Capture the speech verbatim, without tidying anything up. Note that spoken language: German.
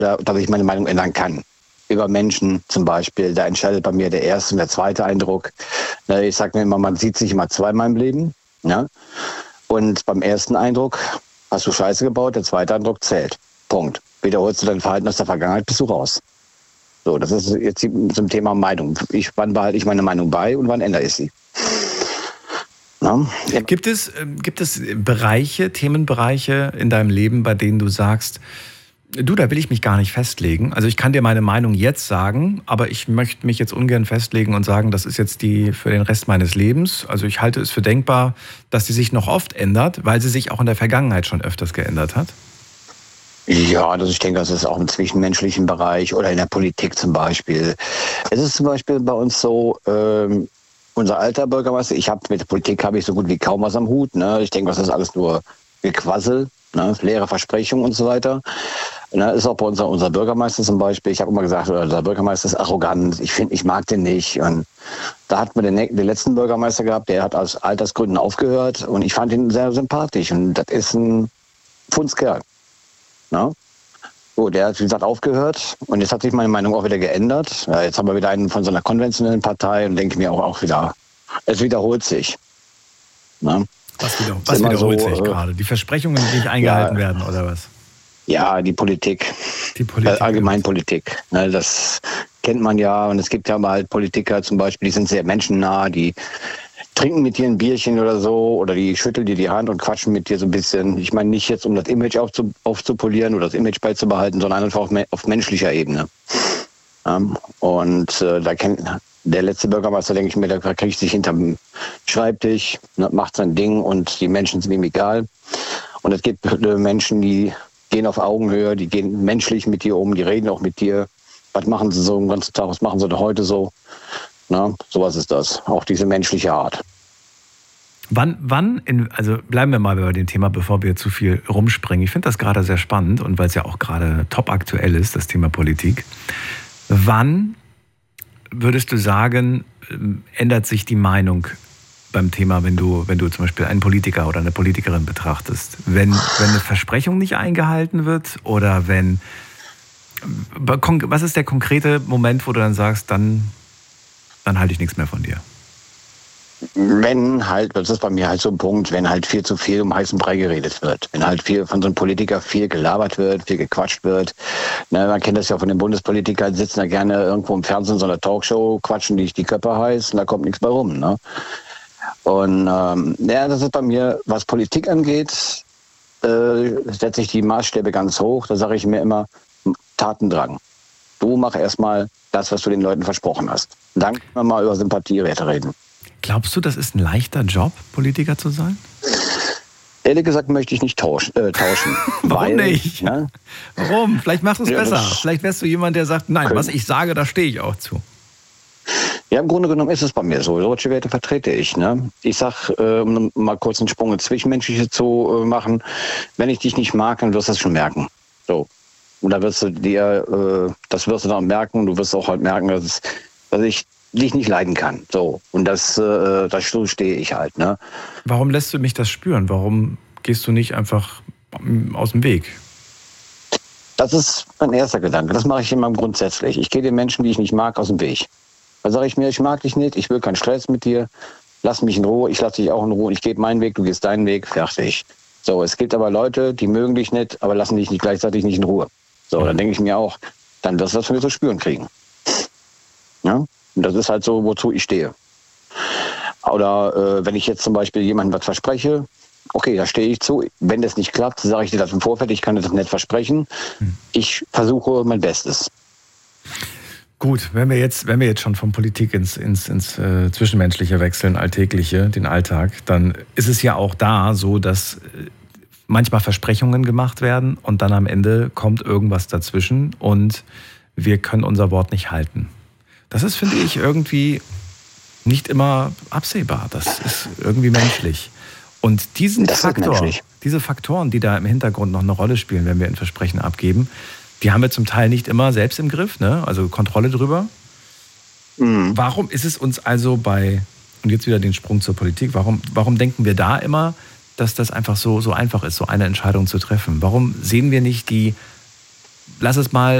dass ich meine Meinung ändern kann. Über Menschen zum Beispiel, da entscheidet bei mir der erste und der zweite Eindruck. Ich sage mir immer, man sieht sich immer zweimal im Leben. Ja? Und beim ersten Eindruck hast du Scheiße gebaut, der zweite Eindruck zählt. Punkt. Wiederholst du dein Verhalten aus der Vergangenheit, bist du raus. So, das ist jetzt zum Thema Meinung. Ich, wann behalte ich meine Meinung bei und wann ändere ich sie? Ja? Gibt es, gibt es Bereiche, Themenbereiche in deinem Leben, bei denen du sagst, du, da will ich mich gar nicht festlegen. Also ich kann dir meine Meinung jetzt sagen, aber ich möchte mich jetzt ungern festlegen und sagen, das ist jetzt die für den Rest meines Lebens. Also ich halte es für denkbar, dass sie sich noch oft ändert, weil sie sich auch in der Vergangenheit schon öfters geändert hat. Ja, also ich denke, das ist auch im zwischenmenschlichen Bereich oder in der Politik zum Beispiel. Es ist zum Beispiel bei uns so, ähm, unser alter Bürgermeister, ich habe mit der Politik habe ich so gut wie kaum was am Hut. Ne? Ich denke, das ist alles nur Gequassel, ne? Leere Versprechungen und so weiter. Ne? Ist auch bei unser, unser Bürgermeister zum Beispiel. Ich habe immer gesagt, unser Bürgermeister ist arrogant. Ich finde, ich mag den nicht. Und da hat man den, den letzten Bürgermeister gehabt, der hat aus Altersgründen aufgehört und ich fand ihn sehr sympathisch. Und das ist ein Fundskerl. Na? So, der hat, wie gesagt, aufgehört und jetzt hat sich meine Meinung auch wieder geändert. Ja, jetzt haben wir wieder einen von so einer konventionellen Partei und denke mir auch, auch wieder, es wiederholt sich. Na? Was, wieder, was wiederholt so, sich gerade? Die Versprechungen, die nicht eingehalten ja, werden, oder was? Ja, die Politik. Die Politik. Äh, Allgemeinpolitik. Ne, das kennt man ja und es gibt ja mal Politiker zum Beispiel, die sind sehr menschennah, die trinken mit dir ein Bierchen oder so oder die schütteln dir die Hand und quatschen mit dir so ein bisschen. Ich meine nicht jetzt, um das Image aufzu, aufzupolieren oder das Image beizubehalten, sondern einfach auf, auf menschlicher Ebene. Ja, und äh, da kennt der letzte Bürgermeister, denke ich mir, der kriegt sich hinterm Schreibtisch, ne, macht sein Ding und die Menschen sind ihm egal. Und es gibt äh, Menschen, die gehen auf Augenhöhe, die gehen menschlich mit dir um, die reden auch mit dir. Was machen sie so den ganzen Tag, was machen sie denn heute so? Na, sowas ist das, auch diese menschliche Art. Wann, wann in, also bleiben wir mal bei dem Thema, bevor wir zu viel rumspringen. Ich finde das gerade sehr spannend und weil es ja auch gerade top aktuell ist, das Thema Politik. Wann würdest du sagen, ändert sich die Meinung beim Thema, wenn du, wenn du zum Beispiel einen Politiker oder eine Politikerin betrachtest? Wenn, wenn eine Versprechung nicht eingehalten wird oder wenn, was ist der konkrete Moment, wo du dann sagst, dann dann halte ich nichts mehr von dir? Wenn halt, das ist bei mir halt so ein Punkt, wenn halt viel zu viel um heißen Brei geredet wird. Wenn halt viel von so einem Politiker viel gelabert wird, viel gequatscht wird. Ne, man kennt das ja von den Bundespolitikern, sitzen da gerne irgendwo im Fernsehen, so einer Talkshow, quatschen die die Köpfe heiß und da kommt nichts bei rum. Ne? Und ähm, ja, das ist bei mir, was Politik angeht, äh, setze ich die Maßstäbe ganz hoch. Da sage ich mir immer, Tatendrang. Du mach erstmal das, was du den Leuten versprochen hast. Dann können wir mal über Sympathiewerte reden. Glaubst du, das ist ein leichter Job, Politiker zu sein? Ehrlich gesagt möchte ich nicht tauschen. Äh, tauschen Warum weil, nicht? Ne? Warum? Vielleicht machst du es ja, besser. Vielleicht wärst du jemand, der sagt, nein, können. Was ich sage, da stehe ich auch zu. Ja, im Grunde genommen ist es bei mir so. Solche Werte vertrete ich. Ne? Ich sag, äh, um mal kurz einen Sprung ins Zwischenmenschliche zu äh, machen, wenn ich dich nicht mag, dann wirst du das schon merken. So. Und da wirst du dir, äh, das wirst du dann merken. Du wirst auch halt merken, dass, es, dass ich dich nicht leiden kann. So. Und das, äh, das stehe ich halt. Ne? Warum lässt du mich das spüren? Warum gehst du nicht einfach aus dem Weg? Das ist mein erster Gedanke. Das mache ich immer grundsätzlich. Ich gehe den Menschen, die ich nicht mag, aus dem Weg. Da sage ich mir, ich mag dich nicht, ich will keinen Stress mit dir. Lass mich in Ruhe, ich lasse dich auch in Ruhe. Ich gehe meinen Weg, du gehst deinen Weg, fertig. So, es gibt aber Leute, die mögen dich nicht, aber lassen dich nicht gleichzeitig nicht in Ruhe. So, dann denke ich mir auch, dann wirst du das von mir zu spüren kriegen. Ja? Und das ist halt so, wozu ich stehe. Oder äh, wenn ich jetzt zum Beispiel jemandem was verspreche, okay, da stehe ich zu. Wenn das nicht klappt, sage ich dir das im Vorfeld, ich kann das nicht versprechen. Ich versuche mein Bestes. Gut, wenn wir jetzt, wenn wir jetzt schon von Politik ins, ins, ins äh, Zwischenmenschliche wechseln, Alltägliche, den Alltag, dann ist es ja auch da so, dass äh, manchmal Versprechungen gemacht werden und dann am Ende kommt irgendwas dazwischen und wir können unser Wort nicht halten. Das ist, finde ich, irgendwie nicht immer absehbar. Das ist irgendwie menschlich. Und diesen Faktor, diese Faktoren, die da im Hintergrund noch eine Rolle spielen, wenn wir ein Versprechen abgeben, die haben wir zum Teil nicht immer selbst im Griff, ne? Also Kontrolle drüber. Mhm. Warum ist es uns also bei, und jetzt wieder den Sprung zur Politik, warum, warum denken wir da immer, dass das einfach so, so einfach ist, so eine Entscheidung zu treffen? Warum sehen wir nicht die, lass es mal